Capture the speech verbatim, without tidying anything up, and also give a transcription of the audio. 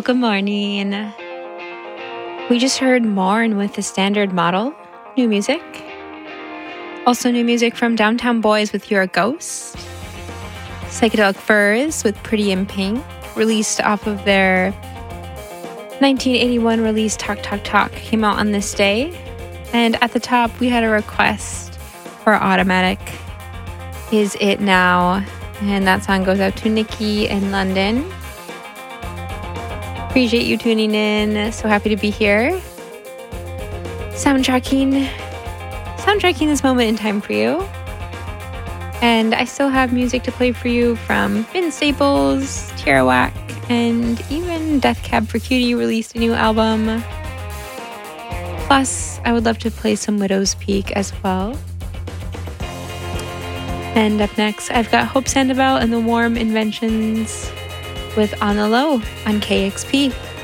Good morning. We just heard Morn with the Standard Model, new music. Also new music from Downtown Boys with You're a Ghost. Psychedelic Furs with Pretty in Pink, released off of their nineteen eighty-one release Talk Talk Talk, came out on this day. And at the top, we had a request for Automatic, Is It Now? And that song goes out to Nikki in London. Appreciate you tuning in. So happy to be here. Soundtracking, soundtracking this moment in time for you. And I still have music to play for you from Vince Staples, Tierra Whack, and even Death Cab for Cutie released a new album. Plus, I would love to play some Widow's Peak as well. And up next, I've got Hope Sandoval and the Warm Inventions with On the Low on K X P.